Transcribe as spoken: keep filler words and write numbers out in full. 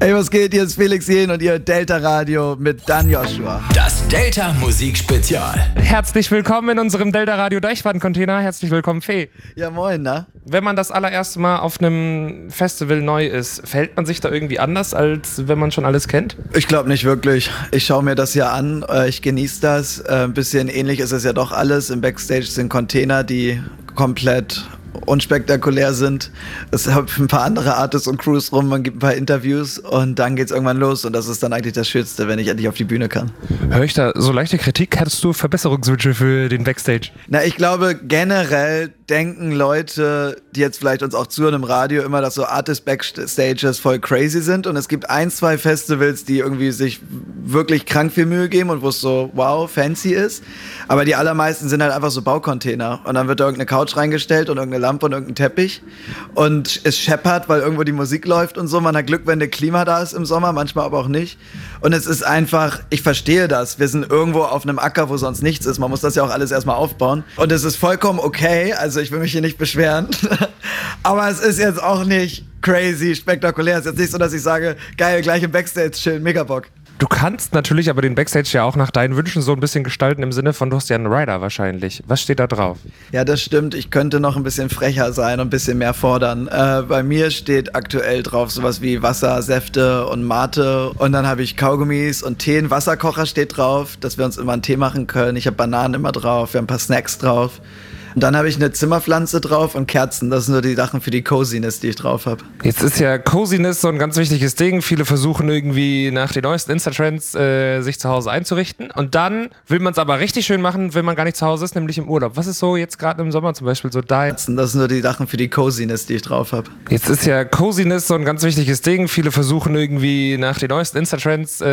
Hey, was geht? Hier ist Felix Jähn und ihr Delta Radio mit Dan Joshua. Das Delta Musik Spezial. Herzlich willkommen in unserem Delta Radio Deichwaden-Container. Herzlich willkommen, Fee. Ja, moin, na? Wenn man das allererste Mal auf einem Festival neu ist, verhält man sich da irgendwie anders, als wenn man schon alles kennt? Ich glaube nicht wirklich. Ich schaue mir das ja an, ich genieße das. Ein bisschen ähnlich ist es ja doch alles. Im Backstage sind Container, die komplett unspektakulär sind. Es haben ein paar andere Artists und Crews rum, man gibt ein paar Interviews und dann geht's irgendwann los und das ist dann eigentlich das Schönste, wenn ich endlich auf die Bühne kann. Höre ich da so leichte Kritik? Hättest du Verbesserungswünsche für den Backstage? Na, ich glaube generell denken Leute, die jetzt vielleicht uns auch zuhören im Radio, immer, dass so Artist-Backstages voll crazy sind und es gibt ein, zwei Festivals, die irgendwie sich wirklich krank viel Mühe geben und wo es so wow, fancy ist, aber die allermeisten sind halt einfach so Baucontainer und dann wird da irgendeine Couch reingestellt und irgendeine Lampe und irgendein Teppich und es scheppert, weil irgendwo die Musik läuft und so. Man hat Glück, wenn der Klima da ist im Sommer, manchmal aber auch nicht. Und es ist einfach, ich verstehe das. Wir sind irgendwo auf einem Acker, wo sonst nichts ist. Man muss das ja auch alles erstmal aufbauen. Und es ist vollkommen okay. Also ich will mich hier nicht beschweren. Aber es ist jetzt auch nicht crazy, spektakulär. Es ist jetzt nicht so, dass ich sage, geil, gleich im Backstage chillen, mega Bock. Du kannst natürlich aber den Backstage ja auch nach deinen Wünschen so ein bisschen gestalten, im Sinne von, du hast ja einen Rider wahrscheinlich. Was steht da drauf? Ja, das stimmt. Ich könnte noch ein bisschen frecher sein und ein bisschen mehr fordern. Äh, bei mir steht aktuell drauf sowas wie Wasser, Säfte und Mate. Und dann habe ich Kaugummis und Tee. Ein Wasserkocher steht drauf, dass wir uns immer einen Tee machen können. Ich habe Bananen immer drauf, wir haben ein paar Snacks drauf. Und dann habe ich eine Zimmerpflanze drauf und Kerzen. Das sind nur die Sachen für die Coziness, die ich drauf habe. Jetzt ist ja Coziness so ein ganz wichtiges Ding. Viele versuchen irgendwie nach den neuesten Insta-Trends äh, sich zu Hause einzurichten. Und dann will man es aber richtig schön machen, wenn man gar nicht zu Hause ist, nämlich im Urlaub. Was ist so jetzt gerade im Sommer zum Beispiel so dein... Das sind nur die Sachen für die Coziness, die ich drauf habe. Jetzt ist ja Coziness so ein ganz wichtiges Ding. Viele versuchen irgendwie nach den neuesten Insta-Trends äh,